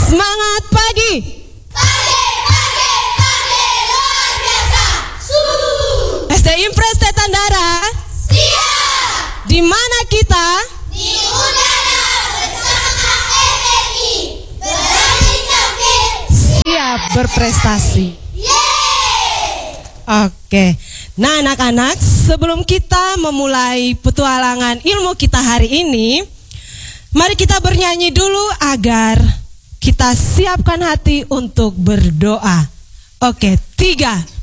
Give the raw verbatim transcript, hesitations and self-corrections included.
Semangat pagi. Pagi, pagi, pagi, luar biasa. Subuh. S D Impres Tetandara. Siap. Di mana kita? Di udara bersama N N I. Berani tampil. Siap berprestasi. Yeay. Oke. Nah anak-anak, sebelum kita memulai petualangan ilmu kita hari ini, mari kita bernyanyi dulu agar kita siapkan hati untuk berdoa. Oke, tiga.